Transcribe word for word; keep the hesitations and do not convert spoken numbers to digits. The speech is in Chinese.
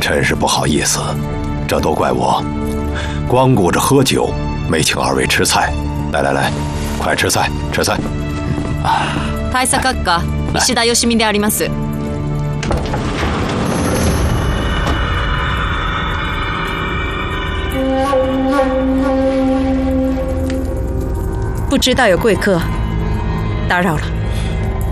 真是不好意思，这都怪我，光顾着喝酒，没请二位吃菜。来来来，快吃菜，吃菜。 大佐閣下、石田よしみであります。 不知道有贵客，打扰了。